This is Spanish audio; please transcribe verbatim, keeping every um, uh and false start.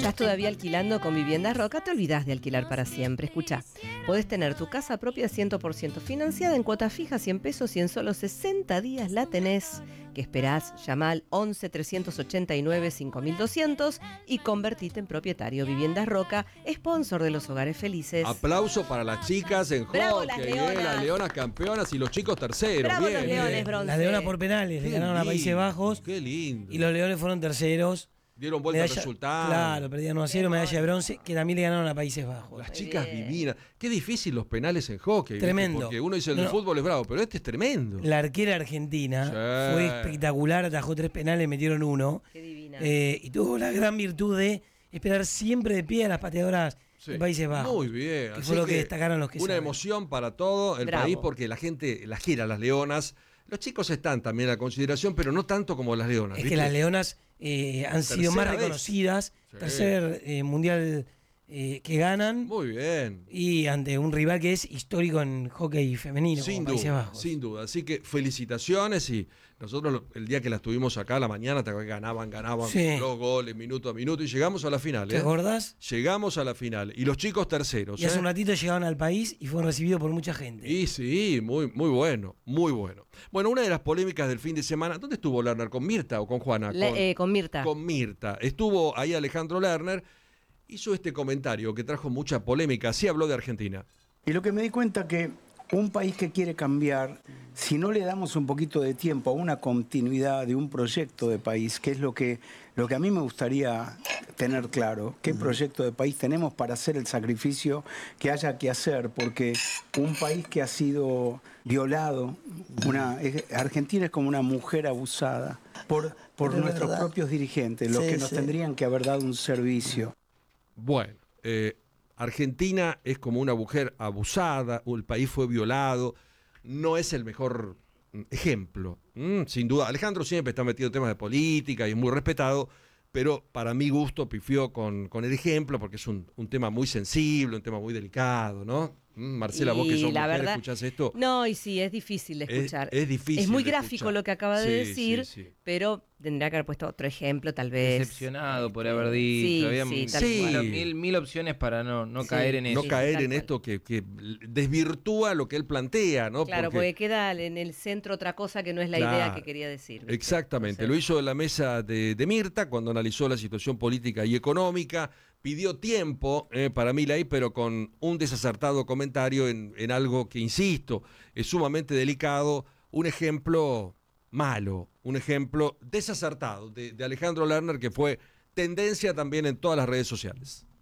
¿Estás todavía alquilando con Viviendas Roca? Te olvidás de alquilar para siempre. Escucha, podés tener tu casa propia cien por ciento financiada en cuotas fijas cien pesos y en solo sesenta días la tenés. ¿Qué esperás? Llama al once, trescientos ochenta y nueve, cinco mil doscientos y convertite en propietario. Viviendas Roca, sponsor de los hogares felices. Aplauso para las chicas en Bravo, hockey, las eh, leonas. las leonas campeonas y los chicos terceros. Bravo, bien, los bien. leones, bronce. Las leonas por penales, le Qué ganaron a Países lindo, Bajos. Qué lindo. Y los leones fueron terceros. Dieron vuelta al Medalla- resultado. Claro, perdían uno a cero, medalla de bronce, que también le ganaron a Países Bajos. Las Muy chicas bien. divinas. Qué difícil los penales en hockey. ¿viste? Tremendo. Porque uno dice el No, de no. fútbol es bravo, pero este es tremendo. La arquera argentina Sí. fue espectacular, atajó tres penales, metieron uno. Qué divina. Eh, y tuvo la gran virtud de esperar siempre de pie a las pateadoras Sí. de Países Bajos. Muy bien. Que Así fue lo que destacaron los que Una saben. emoción para todo el Bravo. país porque la gente las quiere a las leonas. Los chicos están también a consideración, pero no tanto como las leonas. Es ¿viste? que las leonas eh, han sido más Tercera vez. reconocidas. Sí. Tercer eh, mundial eh, que ganan. Muy bien. Y ante un rival que es histórico en hockey femenino, Sin como Países duda, Bajos. sin duda. Así que felicitaciones y nosotros lo- el día que las tuvimos acá a la mañana, te acordás que ganaban, ganaban Sí. los goles minuto a minuto y llegamos a la final. ¿Te ¿eh? acordás? Llegamos a la final y los chicos terceros. Y hace ¿eh? un ratito llegaron al país y fueron recibidos por mucha gente. Y sí, muy, muy bueno, muy bueno. Bueno, una de las polémicas del fin de semana, ¿dónde estuvo Lerner? ¿Con Mirta o con Juana? Le- con, eh, con Mirta. con Mirta. Estuvo ahí Alejandro Lerner, hizo este comentario que trajo mucha polémica, sí habló de Argentina. Y lo que me di cuenta que un país que quiere cambiar, si no le damos un poquito de tiempo a una continuidad de un proyecto de país, que es lo que, lo que a mí me gustaría tener claro, qué proyecto de país tenemos para hacer el sacrificio que haya que hacer, porque un país que ha sido violado, una, es- Argentina es como una mujer abusada por, por Pero es nuestros verdad. propios dirigentes, los Sí, que nos sí. tendrían que haber dado un servicio. Bueno, eh, Argentina es como una mujer abusada, el país fue violado, no es el mejor mm, ejemplo, mm, sin duda. Alejandro siempre está metido en temas de política y es muy respetado, pero para mi gusto pifió con, con el ejemplo porque es un, un tema muy sensible, un tema muy delicado, ¿no? Mm, Marcela, vos que Y sos la mujer, verdad- escuchás esto. No, y sí, es difícil de Es- escuchar. es difícil Es muy de gráfico escuchar. lo que acaba de Sí, decir, sí, sí. pero tendría que haber puesto otro ejemplo, tal vez. Decepcionado por haber Sí, dicho. Había sí, mil, tal Sí. cual. mil, mil opciones para no, no Sí. caer en No eso. Sí, caer tal en cual. esto que, que desvirtúa lo que él plantea, ¿no? Claro, porque, queda en el centro otra cosa que no es la idea Claro, que quería decir. ¿viste? Exactamente, Entonces, lo hizo en la mesa de, de Mirta cuando analizó la situación política y económica, pidió tiempo eh, para Milei, pero con un desacertado comentario en, en algo que, insisto, es sumamente delicado, un ejemplo malo, un ejemplo desacertado de, de Alejandro Lerner que fue tendencia también en todas las redes sociales.